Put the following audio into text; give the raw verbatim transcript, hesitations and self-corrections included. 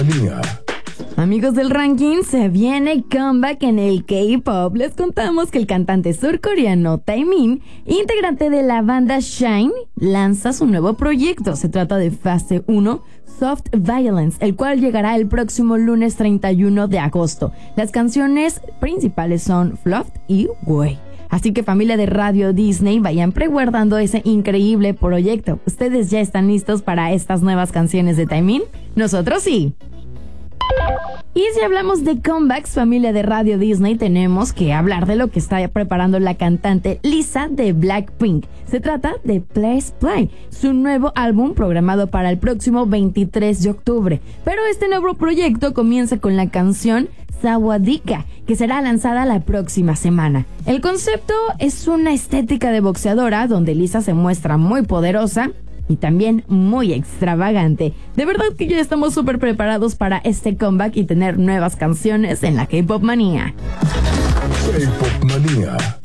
Amigos del ranking, se viene comeback en el K-pop. Les contamos que el cantante surcoreano Taemin, integrante de la banda Shine, lanza su nuevo proyecto. Se trata de Fase uno, Soft Violence, el cual llegará el próximo lunes treinta y uno de agosto. Las canciones principales son Fluff y Way. Así que, familia de Radio Disney, vayan preguardando ese increíble proyecto. ¿Ustedes ya están listos para estas nuevas canciones de Taemin? Nosotros sí. Y si hablamos de comebacks, familia de Radio Disney, tenemos que hablar de lo que está preparando la cantante Lisa de Blackpink. Se trata de Please Play, su nuevo álbum programado para el próximo veintitrés de octubre. Pero este nuevo proyecto comienza con la canción Sawadika, que será lanzada la próxima semana. El concepto es una estética de boxeadora donde Lisa se muestra muy poderosa y también muy extravagante. De verdad que ya estamos súper preparados para este comeback y tener nuevas canciones en la K-Pop Manía. K-Pop Manía.